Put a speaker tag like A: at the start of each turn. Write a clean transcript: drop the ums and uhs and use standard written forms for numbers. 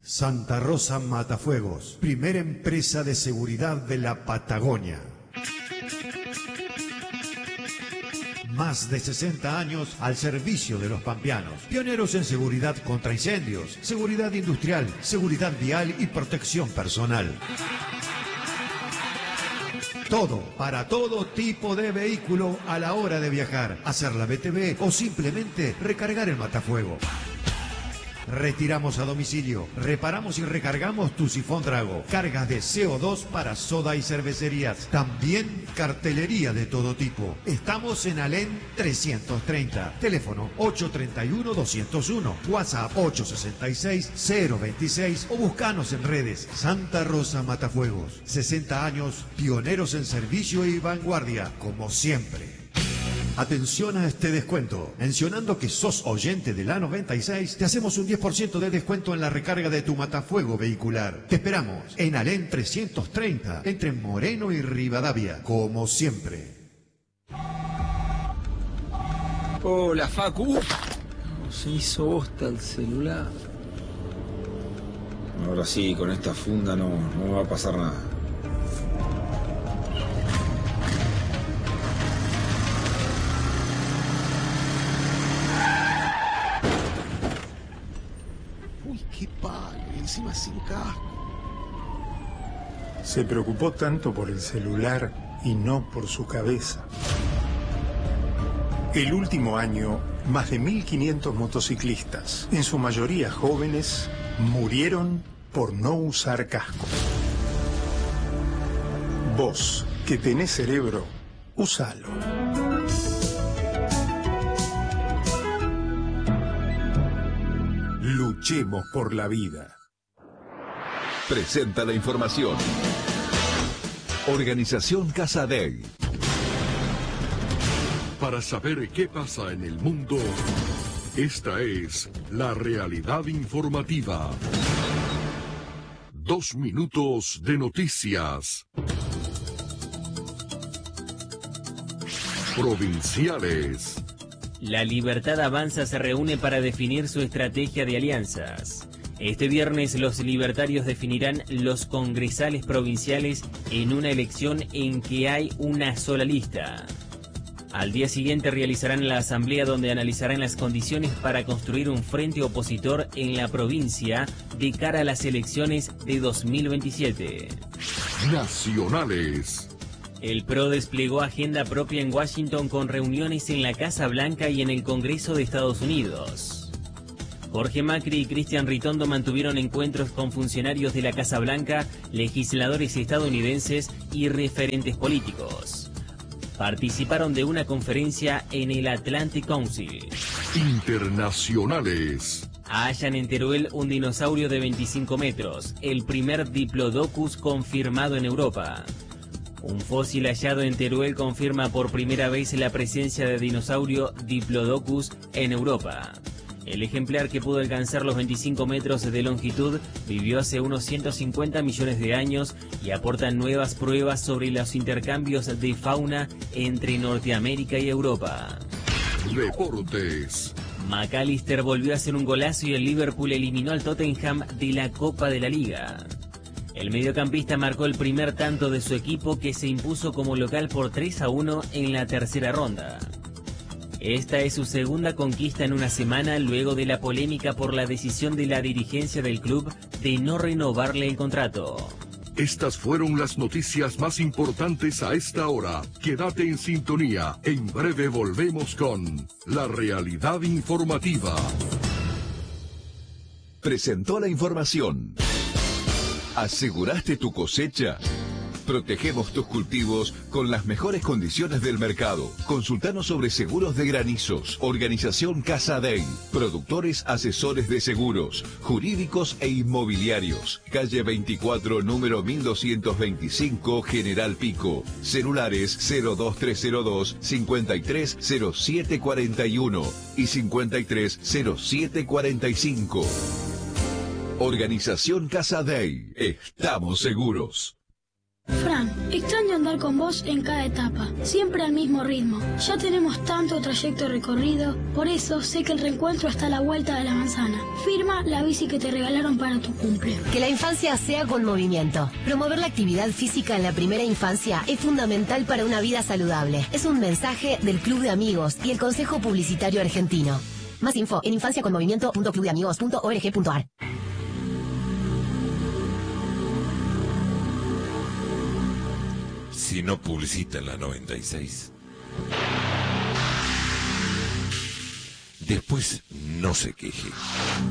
A: Santa Rosa Matafuegos, primera empresa de seguridad de la Patagonia. Más de 60 años al servicio de los pampeanos. Pioneros en seguridad contra incendios, seguridad industrial, seguridad vial y protección personal. Todo, para todo tipo de vehículo a la hora de viajar, hacer la BTV o simplemente recargar el matafuego. Retiramos a domicilio, reparamos y recargamos tu sifón Drago, cargas de CO2 para soda y cervecerías, también cartelería de todo tipo. Estamos en Alén 330, teléfono 831-201, WhatsApp 866-026 o buscanos en redes. Santa Rosa Matafuegos, 60 años, pioneros en servicio y vanguardia, como siempre. Atención a este descuento. Mencionando que sos oyente de la 96, te hacemos un 10% de descuento en la recarga de tu matafuego vehicular. Te esperamos en Alén 330, entre Moreno y Rivadavia, como siempre.
B: Hola, Facu. Se hizo bosta el celular.
C: Ahora sí, con esta funda no va a pasar nada.
B: Qué palo, y encima sin casco.
D: Se preocupó tanto por el celular y no por su cabeza. El último año, más de 1.500 motociclistas, en su mayoría jóvenes, murieron por no usar casco. Vos, que tenés cerebro, úsalo. Luchemos por la vida.
E: Presenta la información. Organización Casadei.
F: Para saber qué pasa en el mundo, esta es la realidad informativa. 2 minutos de noticias. Provinciales.
G: La Libertad Avanza se reúne para definir su estrategia de alianzas. Este viernes los libertarios definirán los congresales provinciales en una elección en que hay una sola lista. Al día siguiente realizarán la asamblea donde analizarán las condiciones para construir un frente opositor en la provincia de cara a las elecciones de 2027.
F: Nacionales.
G: El PRO desplegó agenda propia en Washington con reuniones en la Casa Blanca y en el Congreso de Estados Unidos. Jorge Macri y Cristian Ritondo mantuvieron encuentros con funcionarios de la Casa Blanca, legisladores estadounidenses y referentes políticos. Participaron de una conferencia en el Atlantic Council.
F: Internacionales.
G: Hallan en Teruel un dinosaurio de 25 metros, el primer Diplodocus confirmado en Europa. Un fósil hallado en Teruel confirma por primera vez la presencia de dinosaurio Diplodocus en Europa. El ejemplar, que pudo alcanzar los 25 metros de longitud, vivió hace unos 150 millones de años y aporta nuevas pruebas sobre los intercambios de fauna entre Norteamérica y Europa.
F: Deportes.
G: McAllister volvió a hacer un golazo y el Liverpool eliminó al Tottenham de la Copa de la Liga. El mediocampista marcó el primer tanto de su equipo, que se impuso como local por 3-1 en la tercera ronda. Esta es su segunda conquista en una semana luego de la polémica por la decisión de la dirigencia del club de no renovarle el contrato.
F: Estas fueron las noticias más importantes a esta hora. Quédate en sintonía. En breve volvemos con la realidad informativa.
E: Presentó la información. ¿Aseguraste tu cosecha? Protegemos tus cultivos con las mejores condiciones del mercado. Consultanos sobre seguros de granizos. Organización Casadei. Productores asesores de seguros, jurídicos e inmobiliarios. Calle 24, número 1225, General Pico. Celulares 02302 530741 y 530745. Organización Casadei. Estamos seguros.
H: Fran, extraño andar con vos en cada etapa, siempre al mismo ritmo. Ya tenemos tanto trayecto recorrido, por eso sé que el reencuentro está a la vuelta de la manzana. Firma la bici que te regalaron para tu cumple.
I: Que la infancia sea con movimiento. Promover la actividad física en la primera infancia es fundamental para una vida saludable. Es un mensaje del Club de Amigos y el Consejo Publicitario Argentino. Más info en infanciaconmovimiento.clubdeamigos.org.ar.
J: Si no publicita en la 96, después no se queje.